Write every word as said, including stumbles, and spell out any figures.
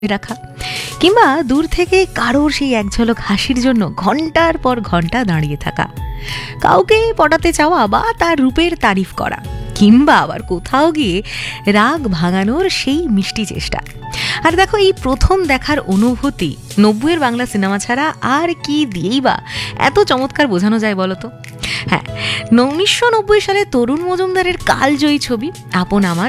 রাখা, কিংবা দূর থেকে কারোর সেই এক ঝলক হাসির জন্য ঘন্টার পর ঘন্টা দাঁড়িয়ে থাকা, কাউকে পটাতে চাওয়া বা তার রূপের তারিফ করা, কিংবা আবার কোথাও গিয়ে রাগ ভাঙানোর সেই মিষ্টি চেষ্টা। আর দেখো, এই প্রথম দেখার অনুভূতি নব্বইয়ের বাংলা সিনেমা ছাড়া আর কি দিয়েই বা এত চমৎকার বোঝানো যায় বলো তো? হ্যাঁ, উনিশশো নব্বই সালে তরুণ মজুমদারের কালজয়ী ছবি আপন আমার